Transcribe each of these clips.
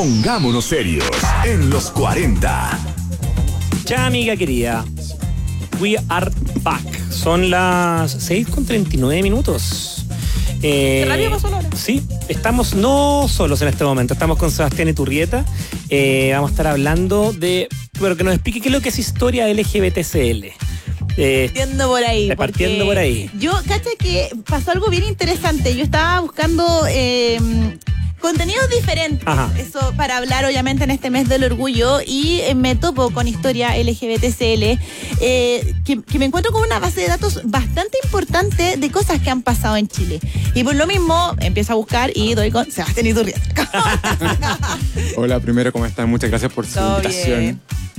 Pongámonos serios en los 40. Ya, amiga querida, we are back. Son las 6:39. ¿Qué rápido pasó la hora? Sí, estamos no solos en este momento, estamos con Sebastián Iturrieta. Vamos a estar hablando de, bueno, que nos explique qué es lo que es historia LGBTCL. Partiendo por ahí. Partiendo por ahí. Yo, cacha que pasó algo bien interesante. Yo estaba buscando contenidos diferentes. Ajá. Eso para hablar, obviamente, en este mes del orgullo. Y me topo con historia LGBTCL, que me encuentro con una base de datos bastante importante de cosas que han pasado en Chile. Y por lo mismo, empiezo a buscar y doy con Sebastián Iturrieta. Hola, primero, ¿cómo están? Muchas gracias por su invitación.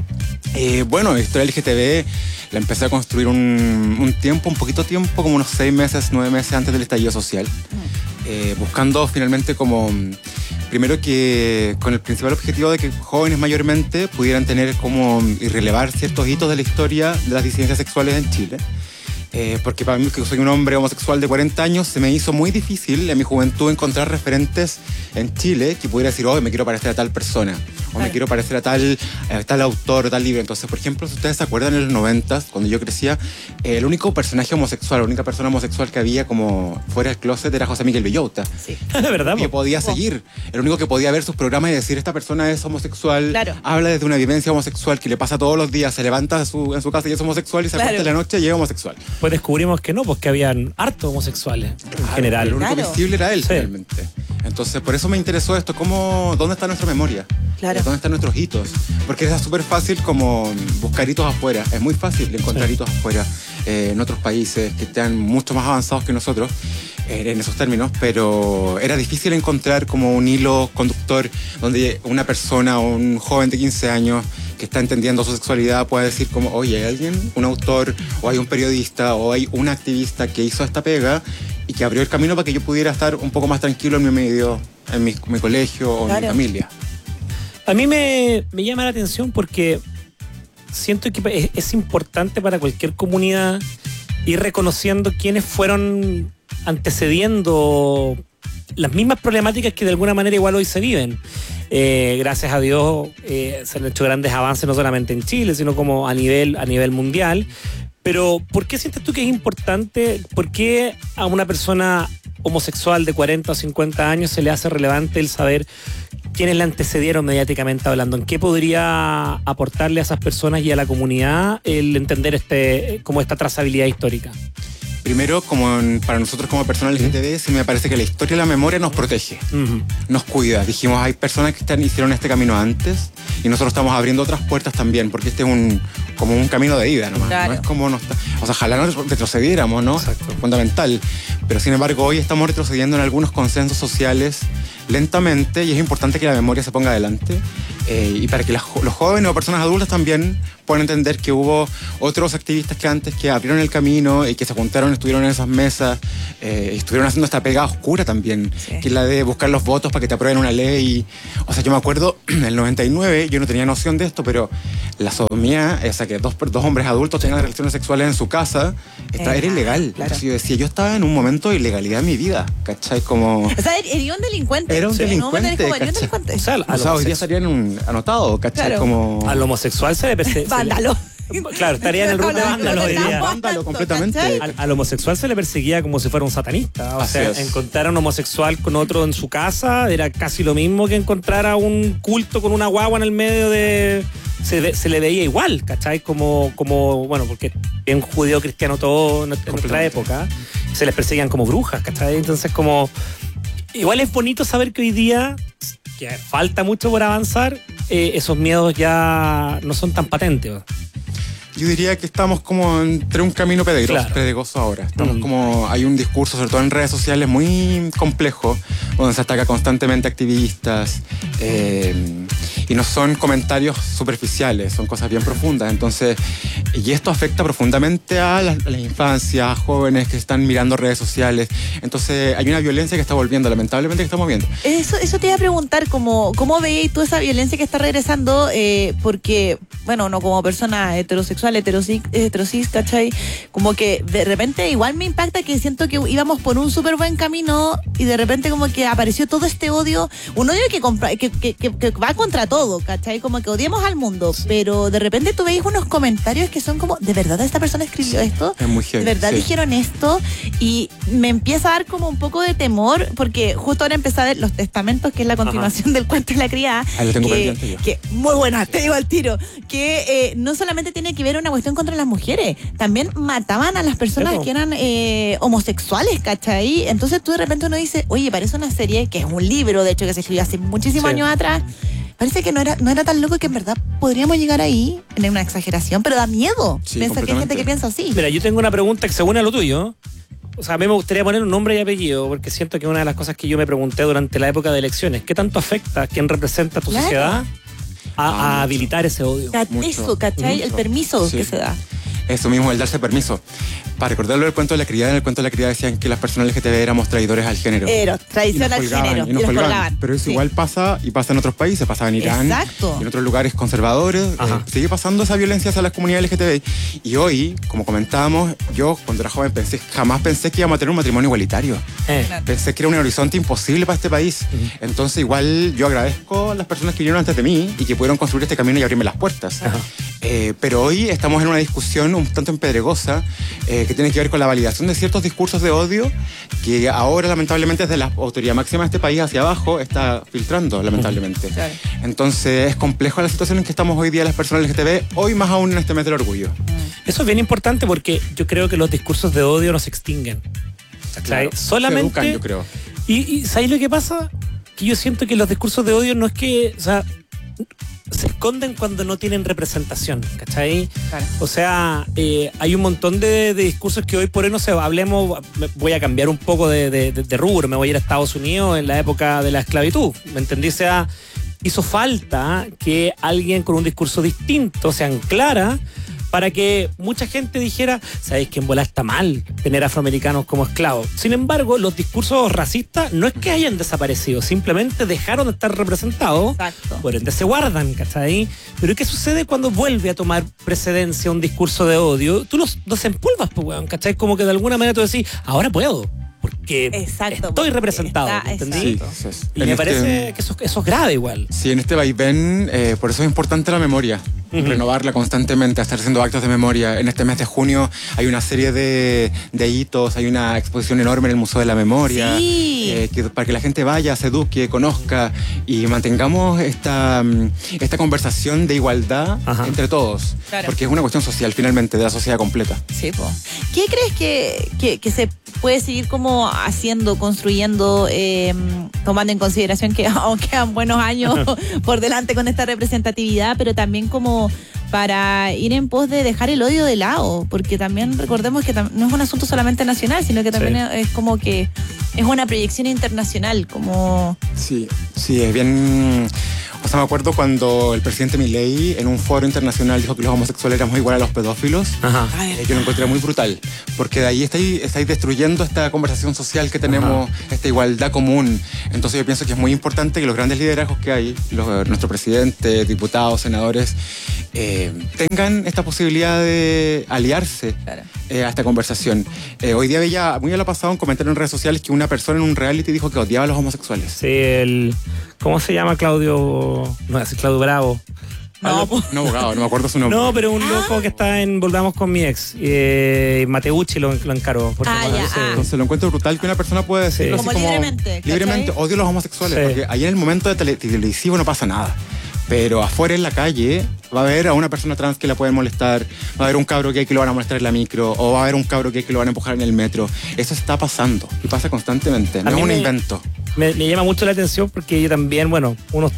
Bueno, Historia LGTB la empecé a construir un poquito tiempo, como unos 6 meses, 9 meses antes del estallido social. Buscando finalmente como, primero que con el principal objetivo de que jóvenes mayormente pudieran tener como y relevar ciertos hitos de la historia de las disidencias sexuales en Chile. Porque para mí, que soy un hombre homosexual de 40 años, se me hizo muy difícil en mi juventud encontrar referentes en Chile que pudiera decir, me quiero parecer a tal persona, o me quiero parecer a tal autor o tal libro. Entonces, por ejemplo, si ustedes se acuerdan, en los 90, cuando yo crecía, el único personaje homosexual, la única persona homosexual que había como fuera del closet era José Miguel Villota. Sí. De verdad. Que podía seguir, el único que podía ver sus programas y decir, esta persona es homosexual, claro, habla desde una vivencia homosexual que le pasa todos los días, se levanta en su casa y es homosexual, y se acuesta en la noche y es homosexual. Pues descubrimos que no, pues que habían hartos homosexuales en general. El único visible era él, sí, realmente. Entonces, por eso me interesó esto, ¿dónde está nuestra memoria? Claro. ¿Dónde están nuestros hitos? Porque es súper fácil como buscar hitos afuera. Es muy fácil encontrar hitos afuera, en otros países que están mucho más avanzados que nosotros en esos términos, pero era difícil encontrar como un hilo conductor donde una persona o un joven de 15 años que está entendiendo su sexualidad pueda decir como, oye, hay alguien, un autor, o hay un periodista, o hay un activista que hizo esta pega y que abrió el camino para que yo pudiera estar un poco más tranquilo en mi medio, en mi colegio o en mi familia. A mí me llama la atención porque siento que es importante para cualquier comunidad ir reconociendo quiénes fueron antecediendo las mismas problemáticas que de alguna manera igual hoy se viven. Gracias a Dios se han hecho grandes avances no solamente en Chile, sino como a nivel mundial. Pero ¿por qué sientes tú que es importante? ¿Por qué a una persona homosexual de 40 o 50 años se le hace relevante el saber quiénes la antecedieron mediáticamente hablando? ¿En qué podría aportarle a esas personas y a la comunidad el entender como esta trazabilidad histórica? Primero, para nosotros como personas LGTB, sí me parece que la historia y la memoria nos protege, nos cuida. Dijimos, hay personas que hicieron este camino antes y nosotros estamos abriendo otras puertas también, porque este es como un camino de ida nomás. Claro. No es como ojalá no retrocediéramos, ¿no? Exacto. Fundamental. Pero sin embargo, hoy estamos retrocediendo en algunos consensos sociales lentamente y es importante que la memoria se ponga adelante y para que los jóvenes o personas adultas también puedan entender que hubo otros activistas que antes que abrieron el camino y que se juntaron, estuvieron en esas mesas, estuvieron haciendo esta pega oscura también, que es la de buscar los votos para que te aprueben una ley. O sea, yo me acuerdo, en el 99, yo no tenía noción de esto, pero la sodomía, o sea, que dos hombres adultos tengan relaciones sexuales en su casa, era ilegal. Claro. Entonces yo decía, yo estaba en un momento de ilegalidad en mi vida, ¿cachai? Como... O sea, era un delincuente. Era un delincuente, no, era un delincuente. O sea, hoy día estarían anotados, ¿cachai? Claro. Como... Al homosexual se le persigue. Vándalo. Claro, estaría en el rol de vándalo hoy día. Vándalo completamente. Al homosexual se le perseguía como si fuera un satanista. O sea, encontrar a un homosexual con otro en su casa era casi lo mismo que encontrar a un culto con una guagua en el medio de... Se le veía igual, ¿cachai? Como bueno, porque es un judío cristiano todo en nuestra época. Se les perseguían como brujas, ¿cachai? Entonces como... Igual es bonito saber que hoy día, que falta mucho por avanzar, esos miedos ya no son tan patentes. Yo diría que estamos como entre un camino pedregoso ahora. Estamos como... Hay un discurso, sobre todo en redes sociales, muy complejo, donde se ataca constantemente a activistas. Y y no son comentarios superficiales, son cosas bien profundas. Entonces, y esto afecta profundamente a las infancias, a jóvenes que están mirando redes sociales. Entonces, hay una violencia que está volviendo, lamentablemente, que estamos viendo. Eso te iba a preguntar, ¿cómo veías tú esa violencia que está regresando? Porque, bueno, no como persona heterosexual, heterosis, ¿cachai? Como que de repente igual me impacta que siento que íbamos por un súper buen camino y de repente como que apareció todo este odio, un odio que va contra todo, ¿cachai? Como que odiamos al mundo, pero de repente tú veis unos comentarios que son como, ¿de verdad esta persona escribió esto? Es muy heavy, ¿De verdad dijeron esto? Y me empieza a dar como un poco de temor, porque justo ahora empecé a ver Los Testamentos, que es la continuación del cuento de la criada. Ahí lo tengo pendiente yo. Que muy buena, te digo al tiro, que no solamente tiene que ver una cuestión contra las mujeres, también mataban a las personas que eran homosexuales, ¿cachai? Entonces tú de repente uno dice, oye, parece una serie que es un libro, de hecho, que se escribió hace muchísimos años atrás. Parece que no era tan loco, que en verdad podríamos llegar ahí, en una exageración, pero da miedo pensar que hay gente que piensa así. Mira, yo tengo una pregunta que se une a lo tuyo. O sea, a mí me gustaría poner un nombre y apellido, porque siento que una de las cosas que yo me pregunté durante la época de elecciones, ¿qué tanto afecta a quien representa a tu sociedad a habilitar ese odio? Eso, ¿cachai? El permiso que se da. Eso mismo, el darse permiso. Para recordarlo del cuento de la criada, en el cuento de la criada decían que las personas LGTB éramos traidores al género. Traición al género. Y nos colgaban. Pero eso igual pasa, y pasa en otros países, pasaba en Irán, y en otros lugares conservadores. Sigue pasando esa violencia hacia las comunidades LGTB. Y hoy, como comentábamos, yo cuando era joven jamás pensé que íbamos a tener un matrimonio igualitario. Pensé que era un horizonte imposible para este país. Entonces igual yo agradezco a las personas que vinieron antes de mí y que pudieron construir este camino y abrirme las puertas. Pero hoy estamos en una discusión un tanto empedregosa que tiene que ver con la validación de ciertos discursos de odio que ahora lamentablemente desde la autoridad máxima de este país hacia abajo está filtrando, lamentablemente. Entonces es complejo la situación en que estamos hoy día las personas LGTB, hoy más aún en este mes del orgullo. Eso es bien importante porque yo creo que los discursos de odio no se extinguen. Claro, solamente se educan, yo creo. Y ¿sabes lo que pasa? Que yo siento que los discursos de odio no es que, o sea, se esconden cuando no tienen representación, ¿cachai? Claro. O sea, hay un montón de discursos que hoy por hoy no se hablemos. Voy a cambiar un poco de rubro, me voy a ir a Estados Unidos en la época de la esclavitud, ¿me entendí? O sea, hizo falta que alguien con un discurso distinto se anclara para que mucha gente dijera, ¿sabéis que en bola está mal tener afroamericanos como esclavos? Sin embargo, los discursos racistas no es que hayan desaparecido, simplemente dejaron de estar representados, por ende se guardan, ¿cachai? Pero ¿qué sucede cuando vuelve a tomar precedencia un discurso de odio? Tú los empolvas, pues, weón, ¿cachai? Como que de alguna manera tú decís, ahora puedo, porque estoy representado, ¿entendí? Sí, y me parece que eso es grave igual. Sí, en este vaivén, por eso es importante la memoria. Renovarla constantemente, estar haciendo actos de memoria. En este mes de junio hay una serie de hitos, hay una exposición enorme en el Museo de la Memoria, para que la gente vaya, se eduque, conozca y mantengamos esta conversación de igualdad entre todos, porque es una cuestión social finalmente, de la sociedad completa. Sí, po. ¿Qué crees que se puede seguir como haciendo, construyendo, tomando en consideración que aún quedan buenos años por delante con esta representatividad, pero también como para ir en pos de dejar el odio de lado? Porque también recordemos que no es un asunto solamente nacional, sino que también es como que es una proyección internacional, como... Sí, es bien... O sea, me acuerdo cuando el presidente Milei en un foro internacional dijo que los homosexuales éramos igual a los pedófilos, que lo encontré muy brutal, porque de ahí estáis destruyendo esta conversación social que tenemos, esta igualdad común. Entonces yo pienso que es muy importante que los grandes liderazgos que hay, nuestro presidente, diputados, senadores, tengan esta posibilidad de aliarse a esta conversación. Hoy día veía, muy a lo pasado, un comentario en redes sociales que una persona en un reality dijo que odiaba a los homosexuales. Sí, ¿cómo se llama Claudio? No, es Claudio Bravo. No, abogado, no me acuerdo su nombre. No, pero un loco que está en Volvamos con mi ex. Mateucci lo encaró. Entonces lo encuentro brutal que una persona pueda decirlo así como libremente, odio a los homosexuales, porque ahí en el momento de televisivo no pasa nada. Pero afuera en la calle va a haber a una persona trans que la pueden molestar, va a haber un cabro gay que lo van a molestar en la micro, o va a haber un cabro gay que lo van a empujar en el metro. Eso está pasando y pasa constantemente, no es un invento. Me llama mucho la atención porque yo también, bueno,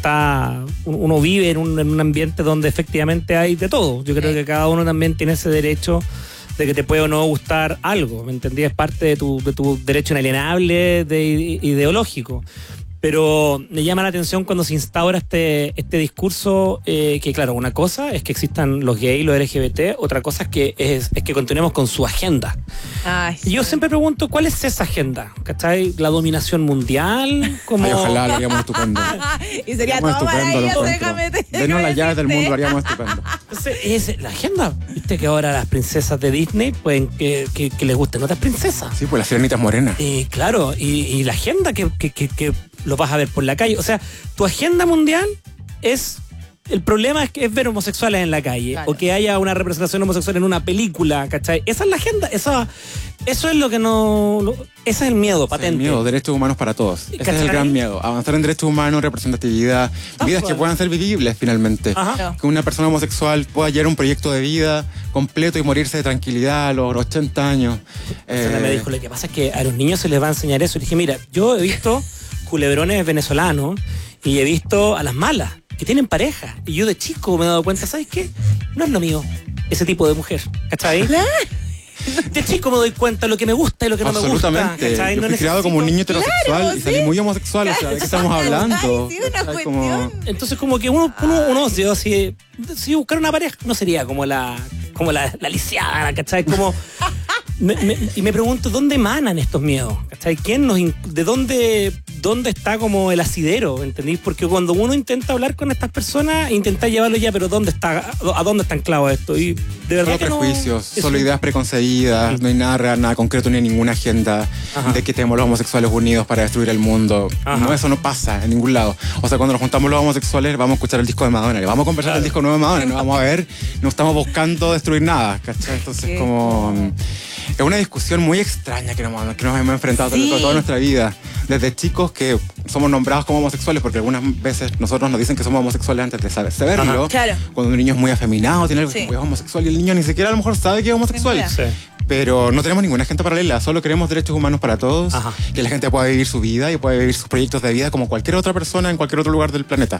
uno vive en un ambiente donde efectivamente hay de todo. Yo creo que cada uno también tiene ese derecho de que te puede o no gustar algo, ¿me entendí? Es parte de tu derecho inalienable ideológico. Pero me llama la atención cuando se instaura este discurso, que claro, una cosa es que existan los gays, los LGBT, otra cosa es que continuemos con su agenda. Ay, Y yo siempre pregunto, ¿cuál es esa agenda? ¿Cachai? ¿La dominación mundial? Como... Ay, ojalá, lo haríamos estupendo. y sería Haríamos todo maravilloso, encuentro. Denos las llaves del mundo, lo haríamos estupendo. Entonces, es la agenda. Viste que ahora las princesas de Disney pueden que les gusten otras princesas. Sí, pues las sirenitas morenas. Claro, y la agenda que lo vas a ver por la calle. O sea, tu agenda mundial es... El problema es que es ver homosexuales en la calle, claro, o que haya una representación homosexual en una película, ¿cachai? Esa es la agenda, eso es lo que no... ese es el miedo patente. El miedo, derechos humanos para todos. Ese ¿Cachai? es el gran miedo. Avanzar en derechos humanos, representatividad, vidas que puedan ser vivibles finalmente. Ajá. Que una persona homosexual pueda llevar un proyecto de vida completo y morirse de tranquilidad a los 80 años. Me dijo, lo que pasa es que a los niños se les va a enseñar eso. Y dije, mira, yo he visto culebrones venezolanos y he visto a las malas que tienen pareja. Y yo de chico me he dado cuenta, ¿sabes qué? No es lo mío ese tipo de mujer, ¿cachai? De chico me doy cuenta de lo que me gusta y lo que no me gusta. Absolutamente. ¿Cachai? Yo No fui criado como un niño heterosexual, Claro, y salí sí. muy homosexual. O sea, ¿de qué estamos hablando? Ay, sí, una ¿Cachai? cuestión. Entonces como que uno yo, si buscar una pareja no sería como la lisiada, ¿cachai? Como y me pregunto dónde emanan estos miedos, ¿cachai? ¿De dónde está como el asidero? ¿Entendís? Porque cuando uno intenta hablar con estas personas, intenta llevarlo ya, pero ¿a dónde está anclado esto? Y de verdad Solo que prejuicios, no, solo ideas preconcebidas, no hay nada real, nada concreto, ni ninguna agenda de que tenemos los homosexuales unidos para destruir el mundo. Ajá. No, eso no pasa en ningún lado. O sea, cuando nos juntamos los homosexuales, vamos a escuchar el disco de Madonna, le vamos a conversar el disco nuevo de Madonna, no vamos a ver, no estamos buscando destruir nada, ¿cachai? Entonces, Qué como... Es una discusión muy extraña que nos hemos enfrentado Sí. toda nuestra vida. Desde chicos que somos nombrados como homosexuales, porque algunas veces nosotros nos dicen que somos homosexuales antes de saberlo. Ajá. Claro. Cuando un niño es muy afeminado, tiene algo Sí. que es homosexual y el niño ni siquiera a lo mejor sabe que es homosexual. Mira. Sí. Pero no tenemos ninguna agenda paralela, solo queremos derechos humanos para todos, Ajá. que la gente pueda vivir su vida y pueda vivir sus proyectos de vida como cualquier otra persona en cualquier otro lugar del planeta.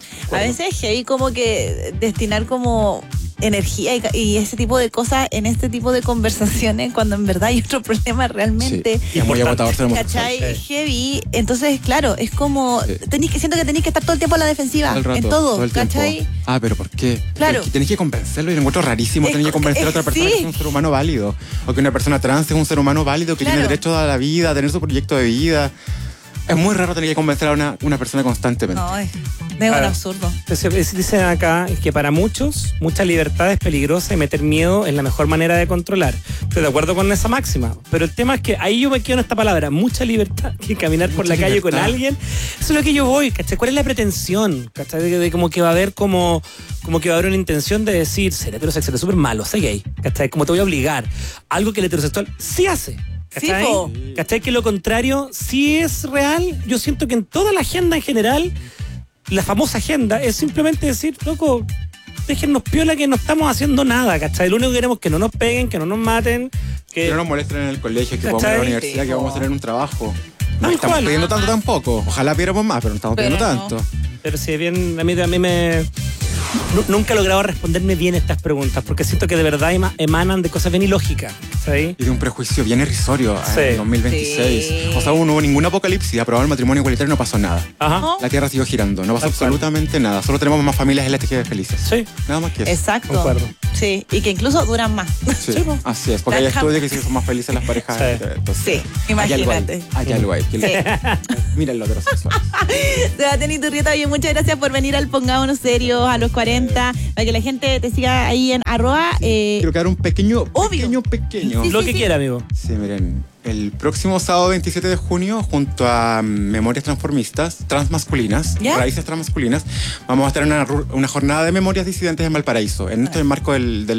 A veces es heavy como que destinar como energía y ese tipo de cosas en este tipo de conversaciones cuando en verdad hay otro problema realmente. Sí, es muy agotador ser homosexual. ¿Cachai? Heavy. Entonces, claro, es como siento que tenéis que estar todo el tiempo a la defensiva, Todo el rato, en todo, el tiempo. ¿cachai? Ah, pero ¿por qué? Claro. Tenés que convencerlo y lo encuentro rarísimo. Tenés que convencer a otra persona sí. que es un ser humano válido. O que una persona trans es un ser humano válido que Claro. tiene derecho a la vida, a tener su proyecto de vida. Es muy raro tener que convencer a una persona constantemente. No, es un Claro. absurdo. Dicen acá que para muchos, mucha libertad es peligrosa y meter miedo es la mejor manera de controlar. Estoy de acuerdo con esa máxima. Pero el tema es que ahí yo me quedo en esta palabra, mucha libertad, que caminar por Mucha la calle libertad. con alguien. Eso es lo que yo voy, ¿cachai? ¿Cuál es la pretensión? ¿Cachai? De como que va a haber como que va a haber una intención de decir, ser heterosexual es súper malo, sé gay, ¿cachai? Como te voy a obligar. Algo que el heterosexual sí hace. ¿Cachai? Sí, po. ¿Cachai? Que lo contrario sí es real. Yo siento que en toda la agenda en general, la famosa agenda, es simplemente decir, loco, déjennos piola que no estamos haciendo nada, ¿cachai? Lo único que queremos es que no nos peguen, que no nos maten, Que no nos molesten en el colegio, que podamos ir a la ¿Cachai? universidad, que vamos a tener un trabajo. No Tal estamos cual. pidiendo tanto tampoco. Ojalá pidiéramos más, pero no estamos Pero pidiendo no. tanto. Pero si bien a mí me... Nunca he logrado responderme bien estas preguntas, porque siento que de verdad emanan de cosas bien ilógicas, ¿sabes? Y de un prejuicio bien irrisorio Sí. en 2026. Sí. O sea, no hubo ningún apocalipsis, aprobado el matrimonio igualitario y no pasó nada. Ajá. ¿No? La Tierra siguió girando, no pasó Tal cual. absolutamente nada. Solo tenemos más familias LGTB felices. Sí. Nada más que eso. Exacto. Concuerdo. Sí, y que incluso duran más. Sí, Sí, po. así es, porque hay Las estudios que sí son más felices las parejas. Sí. Entonces, Sí, hay algo ahí, imagínate. Hay algo ahí. Sí. Miren los heterosexuales. Sebastián Iturrieta, oye, muchas gracias por venir al Pongámonos Serios a los 40, para que la gente te siga ahí en @ Quiero quedar un pequeño. Obvio. Sí, Lo que quiera, amigo. miren. El próximo sábado 27 de junio, junto a Memorias Transformistas, Transmasculinas, ¿Ya? Raíces Transmasculinas, vamos a estar en una jornada de memorias disidentes en Valparaíso, en este marco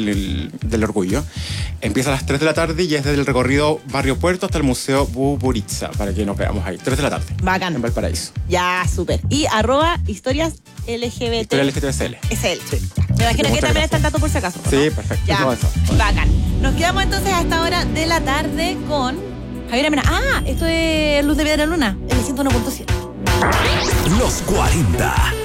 del orgullo. Empieza a las 3 de la tarde y es desde el recorrido Barrio Puerto hasta el Museo Buburitsa, para que nos veamos ahí. 3 de la tarde. Bacán. En Valparaíso. Ya, súper. Y @ historias LGBT. Historia LGTBCL. Es él. Me imagino que Muchas también está el gracias. dato por si acaso. ¿no? Sí, perfecto. Ya, Todo eso. bacán. Nos quedamos entonces a esta hora de la tarde con Javier Amena. Ah, esto es Luz de Piedra Luna, el 101.7. Los 40.